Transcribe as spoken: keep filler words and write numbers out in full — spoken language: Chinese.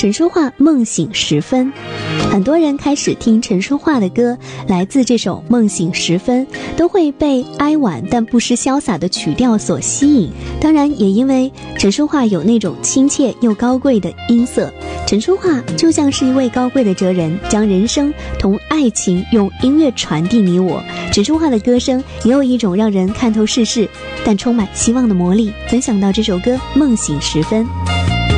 陈淑桦《梦醒时分》，很多人开始听陈淑桦的歌，来自这首《梦醒时分》，都会被哀婉但不失潇洒的曲调所吸引。当然，也因为陈淑桦有那种亲切又高贵的音色。陈淑桦就像是一位高贵的哲人，将人生同爱情用音乐传递你我。陈淑桦的歌声也有一种让人看透世事，但充满希望的魔力。分享到这首歌《梦醒时分》。